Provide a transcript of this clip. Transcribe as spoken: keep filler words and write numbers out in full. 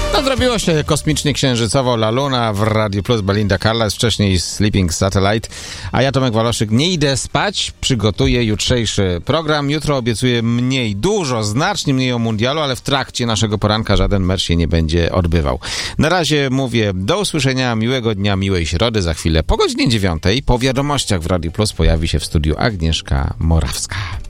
No, zrobiło się kosmicznie księżycowo La Luna w Radio Plus, Belinda Carlisle, wcześniej Sleeping Satellite, a ja, Tomek Waloszyk, nie idę spać, przygotuję jutrzejszy program. Jutro obiecuję mniej, dużo, znacznie mniej o mundialu, ale w trakcie naszego poranka żaden mecz się nie będzie odbywał. Na razie mówię do usłyszenia, miłego dnia, miłej środy. Za chwilę po godzinie dziewiątej po wiadomościach w Radio Plus pojawi się w studiu Agnieszka Morawska.